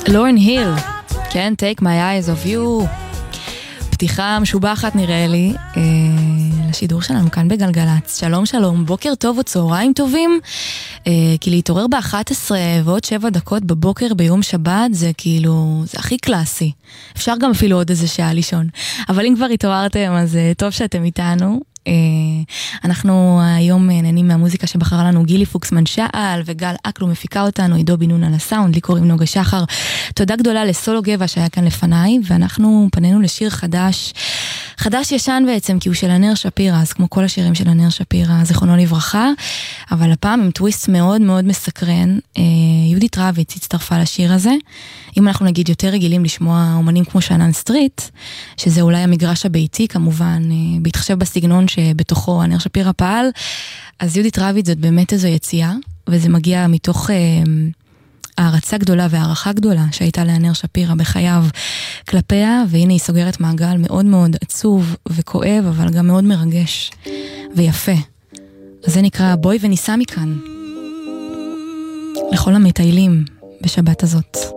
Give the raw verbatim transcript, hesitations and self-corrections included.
לורן היל, כן, Take My Eyes of You. פתיחה משובחת נראה לי אה, לשידור שלנו כאן בגלגלץ. שלום שלום, בוקר טוב וצהריים טובים. אה, כי להתעורר ב-אחת עשרה ועוד שבע דקות בבוקר ביום שבת זה כאילו, זה הכי קלאסי. אפשר גם אפילו עוד איזה שעה לישון. אבל אם כבר התעוררתם אז אה, טוב שאתם איתנו. אנחנו היום נהנים מהמוזיקה שבחרה לנו גילי פוקסמן שעל וגל אקלו מפיקה אותנו, עידו בינון על הסאונד, לי קוראים נוגה שחר. תודה גדולה לסולו גבע שהיה כאן לפניי, ואנחנו פנינו לשיר חדש, חדש ישן בעצם, כי הוא של ענר שפירא, אז כמו כל השירים של ענר שפירא, זיכרונו לברכה, אבל הפעם עם טוויסט מאוד מאוד מסקרן. יהודית רביץ הצטרפה לשיר הזה. אם אנחנו נגיד יותר רגילים לשמוע אומנים כמו שאנן סטריט, שזה אולי המגרש הביתי כמובן, בהתחשב בסגנון שבתוכו ענר שפירא פעל, אז יהודית רביץ זאת באמת איזו יציאה, וזה מגיע מתוך הערצה גדולה והערכה גדולה שהייתה לענר שפירא בחייו כלפיה, והנה היא סוגרת מעגל מאוד מאוד עצוב וכואב, אבל גם מאוד מרגש ויפה. אז זה נקרא בואי וניסע מכאן לכל המטיילים בשבת הזאת.